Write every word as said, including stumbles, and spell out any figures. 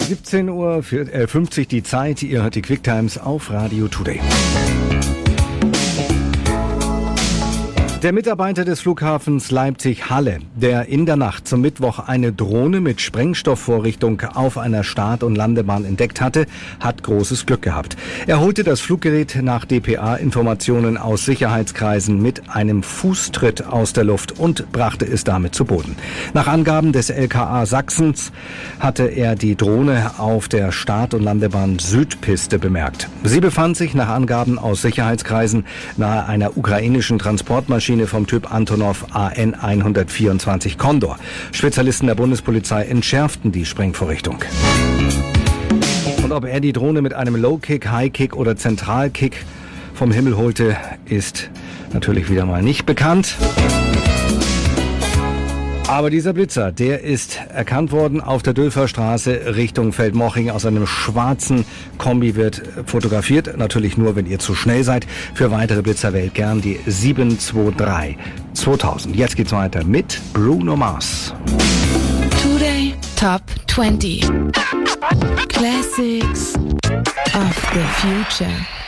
siebzehn Uhr fünfzig die Zeit. Ihr hört die Quicktimes auf Radio Today. Der Mitarbeiter des Flughafens Leipzig-Halle, der in der Nacht zum Mittwoch eine Drohne mit Sprengstoffvorrichtung auf einer Start- und Landebahn entdeckt hatte, hat großes Glück gehabt. Er holte das Fluggerät nach D P A-Informationen aus Sicherheitskreisen mit einem Fußtritt aus der Luft und brachte es damit zu Boden. Nach Angaben des L K A Sachsens hatte er die Drohne auf der Start- und Landebahn Südpiste bemerkt. Sie befand sich nach Angaben aus Sicherheitskreisen nahe einer ukrainischen Transportmaschine vom Typ Antonov A N hundertvierundzwanzig Condor. Spezialisten der Bundespolizei entschärften die Sprengvorrichtung. Und ob er die Drohne mit einem Low-Kick, High-Kick oder Zentralkick vom Himmel holte, ist natürlich wieder mal nicht bekannt. Aber dieser Blitzer, der ist erkannt worden auf der Dülferstraße Richtung Feldmoching. Aus einem schwarzen Kombi wird fotografiert. Natürlich nur, wenn ihr zu schnell seid. Für weitere Blitzer wählt gern die sieben zwei drei zweitausend. Jetzt geht's weiter mit Bruno Mars. Today Top zwanzig. Classics of the Future.